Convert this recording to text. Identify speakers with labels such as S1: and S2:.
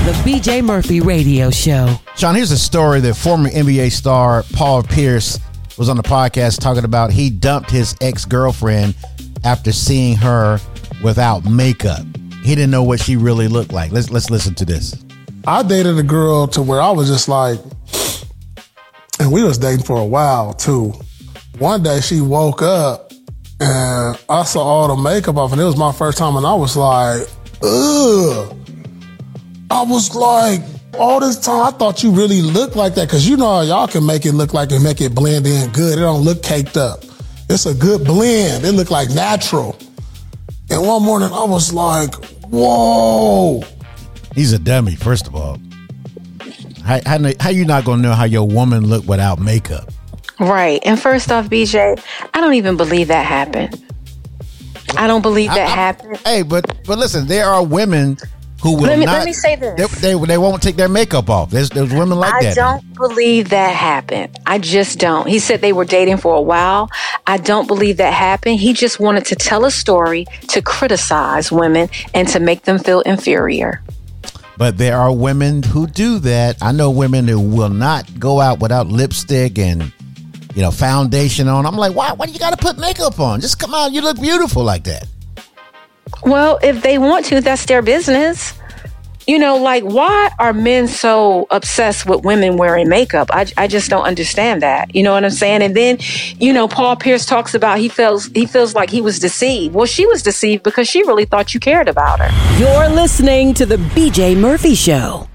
S1: the BJ Murphy Radio Show.
S2: Sean, here's a story that former NBA star Paul Pierce was on the podcast talking about. He dumped his ex-girlfriend after seeing her without makeup. He didn't know what she really looked like. Let's listen to this.
S3: I dated a girl to where I was just like, and we was dating for a while too. One day she woke up and I saw all the makeup off, and it was my first time, and I was like, ugh. I was like, all this time I thought you really looked like that, because you know how y'all can make it look like and make it blend in good. It don't look caked up. It's a good blend. It looked like natural. And one morning I was like, whoa.
S2: He's a dummy, first of all. How you not gonna know how your woman look without makeup?
S4: Right. And first off, BJ, I don't even believe that happened. I don't believe that happened.
S2: Hey, but listen, there are women who will
S4: let me say this.
S2: They won't take their makeup off. There's women like that.
S4: I don't believe that happened. I just don't. He said they were dating for a while. I don't believe that happened. He just wanted to tell a story to criticize women and to make them feel inferior.
S2: But there are women who do that. I know women who will not go out without lipstick and, foundation on. I'm like, why do you got to put makeup on? Just come out. You look beautiful like that.
S4: Well, if they want to, that's their business. Why are men so obsessed with women wearing makeup? I just don't understand that. You know what I'm saying? And then, Paul Pierce talks about he feels like he was deceived. Well, she was deceived because she really thought you cared about her.
S1: You're listening to the BJ Murphy Show.